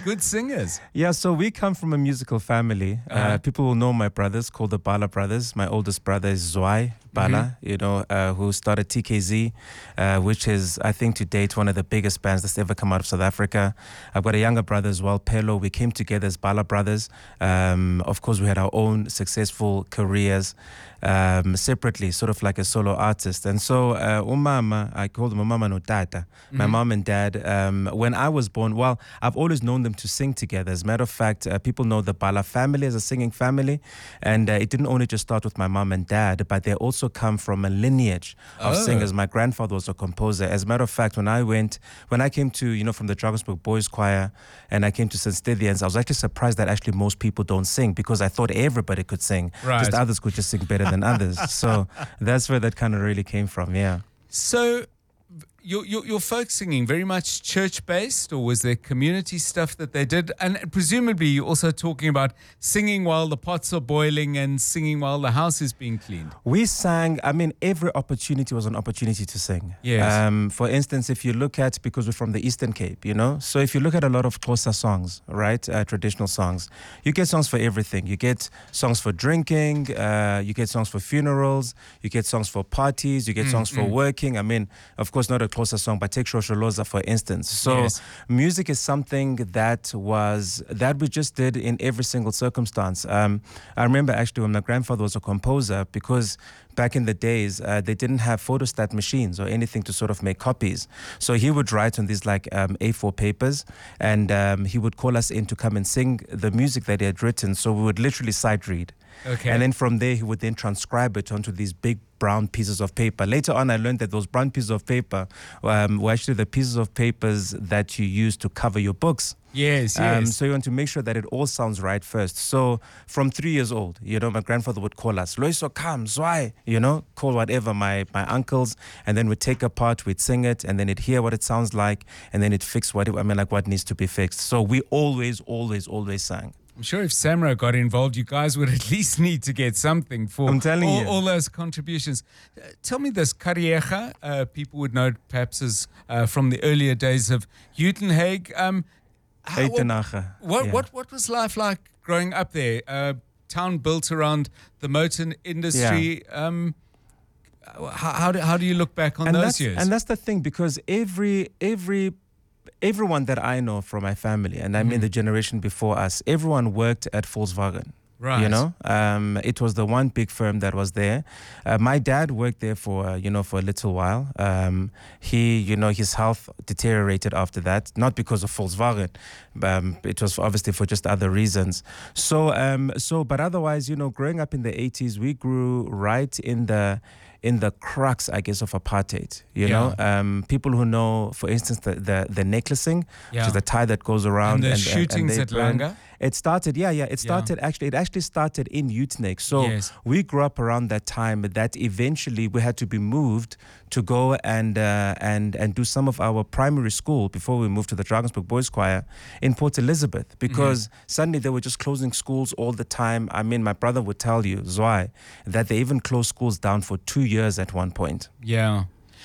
good singers. Yeah, so we come from a musical family. People will know my brothers, called the Bala brothers. My oldest brother is Zwei Bala, who started TKZ, which is, I think, to date, one of the biggest bands that's ever come out of South Africa. I've got a younger brother as well, Pelo. We came together as Bala brothers. Of course, we had our own successful careers separately, sort of like a solo artist. And so, umama, I called them umama no tata, my mom and dad. When I was born, well, I've always known them to sing together. As a matter of fact, people know the Bala family as a singing family. And it didn't only just start with my mom and dad, but they also come from a lineage of singers. My grandfather was a composer. As a matter of fact, when I came to, from the Drakensberg Boys Choir and I came to St. Stithians, I was actually surprised that actually most people don't sing, because I thought everybody could sing. Right. Just others could just sing better than others. So that's where that kind of really came from, yeah. So your folk singing very much church-based, or was there community stuff that they did? And presumably you're also talking about singing while the pots are boiling and singing while the house is being cleaned. We sang, every opportunity was an opportunity to sing. Yes. For instance, if you look at, because we're from the Eastern Cape, so if you look at a lot of Xhosa songs, right, traditional songs, you get songs for everything. You get songs for drinking, you get songs for funerals, you get songs for parties, you get songs for working. Of course, not a Xhosa song, but take Shosholoza, for instance. So Yes. Music is something that we just did in every single circumstance. I remember actually when my grandfather was a composer, because back in the days, they didn't have photostat machines or anything to sort of make copies. So he would write on these A4 papers, and he would call us in to come and sing the music that he had written. So we would literally sight read. Okay. And then from there, he would then transcribe it onto these big brown pieces of paper. Later on, I learned that those brown pieces of paper were actually the pieces of papers that you use to cover your books. Yes. So you want to make sure that it all sounds right first. So from 3 years old, my grandfather would call us, Loiso, come, Zwei, call whatever, my uncles, and then we'd take a part, we'd sing it, and then it'd hear what it sounds like, and then it'd fix what needs to be fixed. So we always sang. I'm sure if Samra got involved, you guys would at least need to get something for I'm telling you. all those contributions. Tell me this, Kariega, people would know perhaps as from the earlier days of Uitenhage. What was life like growing up there? Town built around the motor industry. Yeah. How do you look back on those years? And that's the thing, because everyone that I know from my family, and I mean the generation before us, everyone worked at Volkswagen. Right. It was the one big firm that was there. My dad worked there for a little while. His health deteriorated after that, not because of Volkswagen. It was obviously for just other reasons. But otherwise, growing up in the 80s, we grew right in the crux, I guess, of apartheid. People who know, for instance, the necklacing, which is the tie that goes around, and the shootings at Langa. It started, It started actually. It actually started in Uitenhage. So we grew up around that time. That eventually we had to be moved to go and do some of our primary school before we moved to the Drakensberg Boys Choir in Port Elizabeth, because suddenly they were just closing schools all the time. My brother would tell you, Zwei, that they even closed schools down for 2 years at one point. Yeah.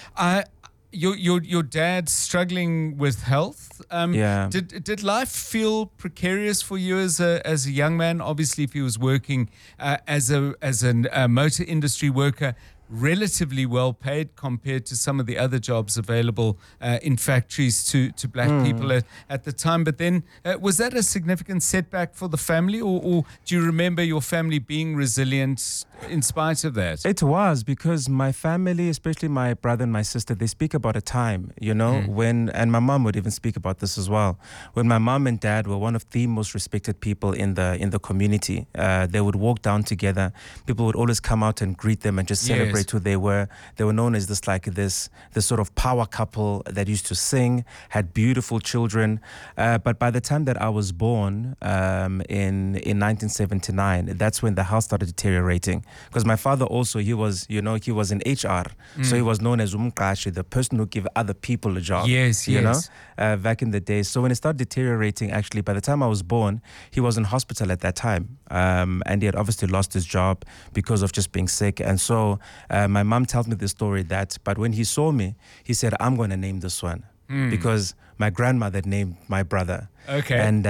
Your dad struggling with health. Did life feel precarious for you as a young man? Obviously, if he was working as a motor industry worker, relatively well paid compared to some of the other jobs available in factories to black people at the time. But then, was that a significant setback for the family, or do you remember your family being resilient in spite of that? It was, because my family, especially my brother and my sister, they speak about a time, when, and my mom would even speak about this as well, when my mom and dad were one of the most respected people in the community. They would walk down together. People would always come out and greet them and just celebrate who they were. They were known as this sort of power couple that used to sing, had beautiful children. But by the time that I was born, in 1979, that's when the house started deteriorating. Because my father also, he was in HR. So he was known as umqashi, the person who gave other people a job. Yes. Back in the day. So when it started deteriorating, actually, by the time I was born, he was in hospital at that time. And he had obviously lost his job because of just being sick. And so my mom tells me the story but when he saw me, he said, I'm going to name this one because my grandmother named my brother. Okay. And